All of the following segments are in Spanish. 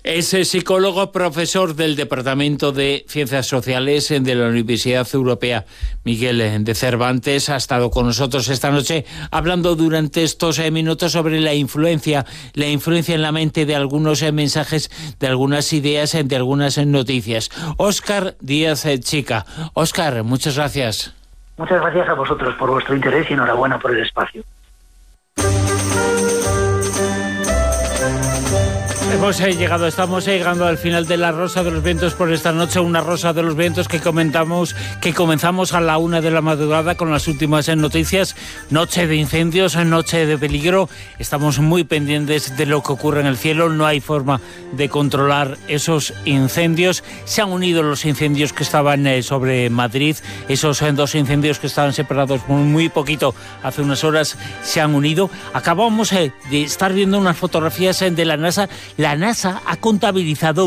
Es psicólogo, profesor del Departamento de Ciencias Sociales de la Universidad Europea. Miguel de Cervantes ha estado con nosotros esta noche hablando durante estos minutos sobre la influencia en la mente de algunos mensajes, de algunas ideas, de algunas noticias. Óscar Díaz Chica. Óscar, muchas gracias. Muchas gracias a vosotros por vuestro interés y enhorabuena por el espacio. Estamos llegando al final de la Rosa de los Vientos por esta noche, una Rosa de los Vientos que comenzamos a la 1 de la madrugada con las últimas noticias. Noche de incendios, noche de peligro. Estamos muy pendientes de lo que ocurre en el cielo. No hay forma de controlar esos incendios. Se han unido los incendios que estaban sobre Madrid. Esos dos incendios que estaban separados por muy poquito hace unas horas se han unido. Acabamos de estar viendo unas fotografías de la NASA. La NASA ha contabilizado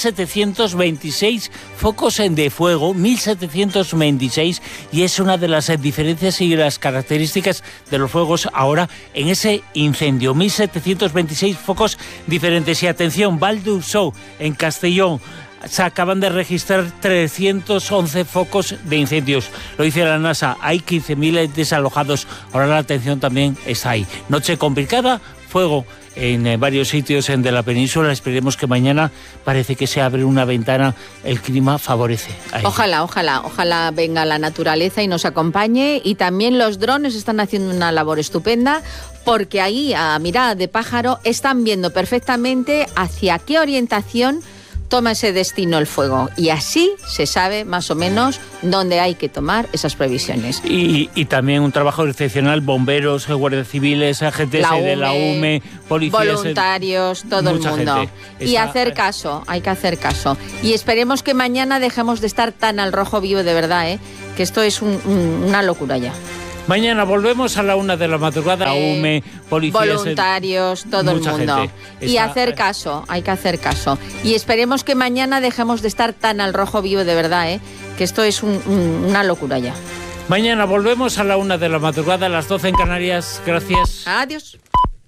1.726 focos de fuego, 1.726, y es una de las diferencias y las características de los fuegos ahora en ese incendio. 1.726 focos diferentes. Y atención, Val d'Ursó, en Castellón, se acaban de registrar 311 focos de incendios. Lo dice la NASA, hay 15.000 desalojados. Ahora la atención también está ahí. Noche complicada, fuego en varios sitios de la península. Esperemos que mañana parece que se abre una ventana, el clima favorece. Ojalá venga la naturaleza y nos acompañe. Y también los drones están haciendo una labor estupenda, porque ahí, a mirada de pájaro, están viendo perfectamente hacia qué orientación toma ese destino el fuego, y así se sabe más o menos dónde hay que tomar esas previsiones. Y también un trabajo excepcional, bomberos, guardias civiles, agentes de la UME, policías, voluntarios, todo el mundo. Y hacer caso, hay que hacer caso. Y esperemos que mañana dejemos de estar tan al rojo vivo, de verdad, que esto es una locura ya. Mañana volvemos a la 1 de la madrugada. UME, policías, voluntarios, todo el mundo. Y hacer caso, hay que hacer caso. Y esperemos que mañana dejemos de estar tan al rojo vivo, de verdad, que esto es una locura ya. Mañana volvemos a la 1 de la madrugada, a las 12 en Canarias. Gracias. Adiós.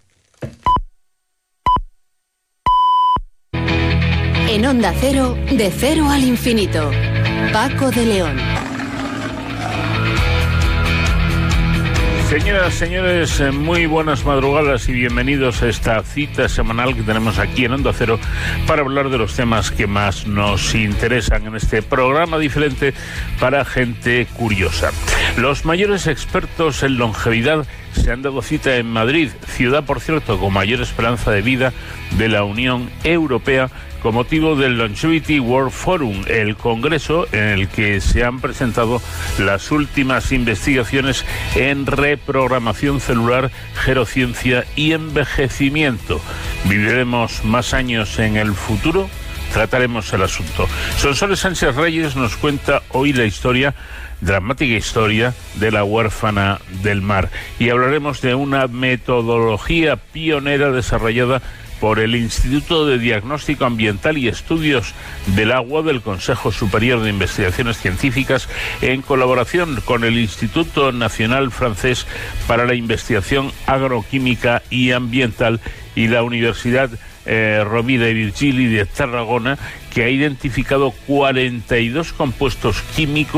En Onda Cero, de cero al infinito. Paco de León. Señoras, señores, muy buenas madrugadas y bienvenidos a esta cita semanal que tenemos aquí en Onda Cero para hablar de los temas que más nos interesan en este programa diferente para gente curiosa. Los mayores expertos en longevidad se han dado cita en Madrid, ciudad, por cierto, con mayor esperanza de vida de la Unión Europea, con motivo del Longevity World Forum, el congreso en el que se han presentado las últimas investigaciones en reprogramación celular, gerociencia y envejecimiento. ¿Viviremos más años en el futuro? Trataremos el asunto. Sonsoles Sánchez Reyes nos cuenta hoy la dramática historia de la huérfana del mar, y hablaremos de una metodología pionera desarrollada por el Instituto de Diagnóstico Ambiental y Estudios del Agua del Consejo Superior de Investigaciones Científicas, en colaboración con el Instituto Nacional Francés para la Investigación Agroquímica y Ambiental y la Universidad Rovira i Virgili de Tarragona, que ha identificado 42 compuestos químicos